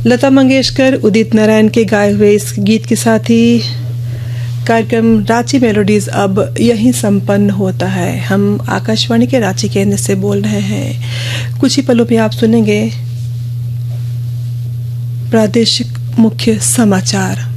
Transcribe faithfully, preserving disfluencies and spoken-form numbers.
लता मंगेशकर, उदित नारायण के गाए हुए इस गीत के साथ ही कार्यक्रम रांची मेलोडीज अब यहीं संपन्न होता है। हम आकाशवाणी के रांची केंद्र से बोल रहे हैं। कुछ ही पलों में आप सुनेंगे प्रादेशिक मुख्य समाचार।